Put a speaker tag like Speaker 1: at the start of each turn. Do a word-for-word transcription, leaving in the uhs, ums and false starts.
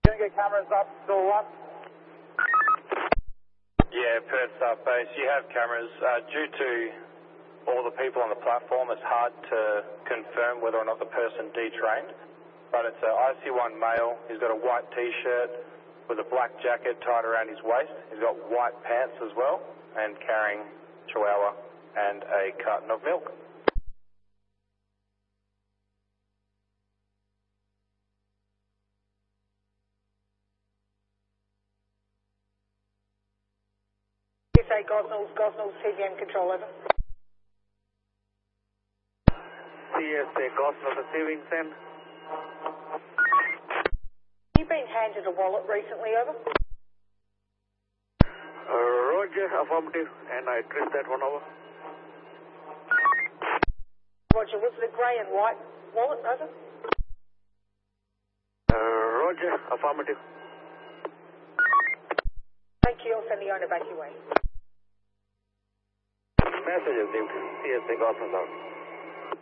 Speaker 1: Can you get cameras up, still one?
Speaker 2: Yeah, Perth South Base, you have cameras. Uh, due to all the people on the platform, it's hard to confirm whether or not the person detrained. But it's an I C one male. He's got a white T-shirt with a black jacket tied around his waist. He's got white pants as well and carrying chihuahua and a carton of milk.
Speaker 3: C S A Gosnells, Gosnells, C V M control, over.
Speaker 4: C S A Gosnells receiving, send.
Speaker 3: You been handed a wallet recently, over?
Speaker 4: Uh, Roger, affirmative, and I trace that one over.
Speaker 3: Roger, was it a grey and white wallet, over?
Speaker 4: Uh, Roger, affirmative.
Speaker 3: Thank you, I'll send the owner back your way.
Speaker 4: Message received, C S A Gosnells out.